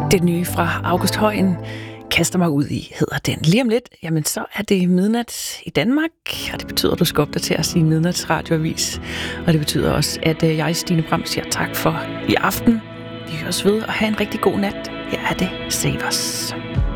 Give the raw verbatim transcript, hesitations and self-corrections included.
Det nye fra August Højen kaster mig ud i, hedder den. Lige om lidt, jamen så er det midnat i Danmark, og det betyder, at du skal opdatere sin midnatsradioavis. Og det betyder også, at jeg, Stine Bram, siger tak for i aften. Vi høres ved og have en rigtig god nat. Her er det Save Us.